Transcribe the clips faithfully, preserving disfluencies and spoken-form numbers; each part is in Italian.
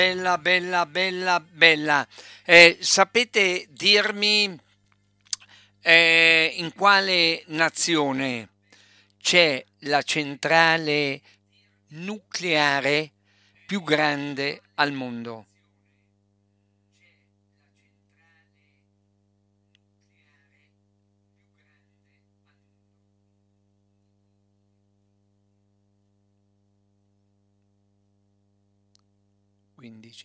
Bella, bella, bella, bella. Eh, sapete dirmi eh, in quale nazione c'è la centrale nucleare più grande al mondo? quindici.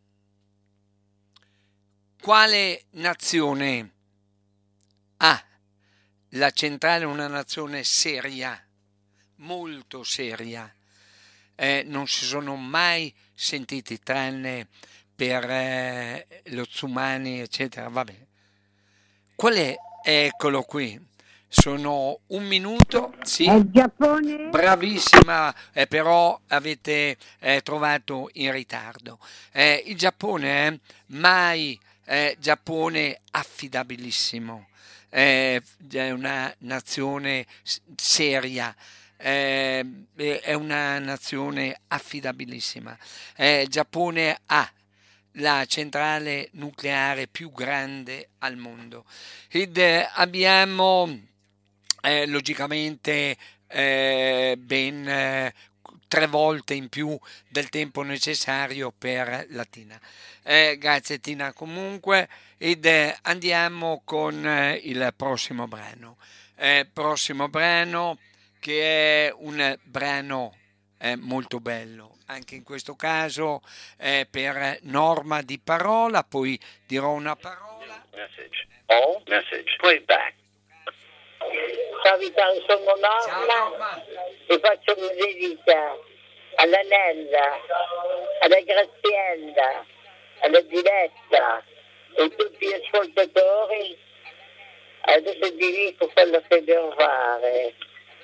Quale nazione ha la centrale? Una nazione seria, molto seria. Eh, non si sono mai sentiti tranne per eh, lo Tsumani, eccetera. Vabbè. Qual è? Eccolo qui. Sono un minuto, È sì. il Giappone? Bravissima, eh, però avete eh, trovato in ritardo. Eh, il Giappone, eh, mai eh, Giappone affidabilissimo, eh, è una nazione s- seria, eh, è una nazione affidabilissima. Eh, Giappone ha la centrale nucleare più grande al mondo. Ed eh, abbiamo eh, logicamente eh, ben eh, tre volte in più del tempo necessario per la Tina. Eh, grazie Tina comunque ed eh, andiamo con eh, il prossimo brano. Eh, prossimo brano che è un brano eh, molto bello, anche in questo caso eh, per norma di parola, poi dirò una parola. Message. All message. Playback. Ciao Vitale, sono Ciao Norma Norma. e faccio una dedica alla Nella, alla Graziella, alla Diletta e tutti gli ascoltatori. Adesso ti dico quello che devo fare.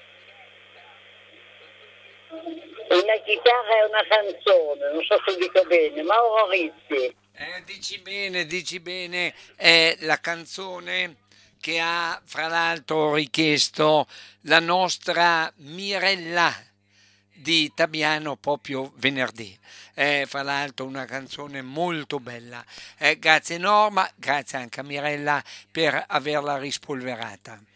Una chitarra e una canzone, non so se dico bene, Mauro Rizzi. Eh, dici bene, dici bene, è la canzone che ha fra l'altro richiesto la nostra Mirella di Tabiano proprio venerdì. È fra l'altro una canzone molto bella. Eh, grazie Norma, grazie anche a Mirella per averla rispolverata.